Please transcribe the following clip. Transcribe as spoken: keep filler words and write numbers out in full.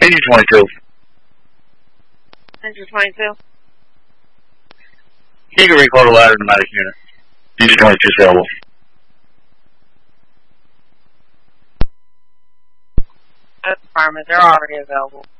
Engine twenty-two. Engine twenty-two. You can recall the ladder pneumatic unit. Engine twenty-two available. That's department. They're already available.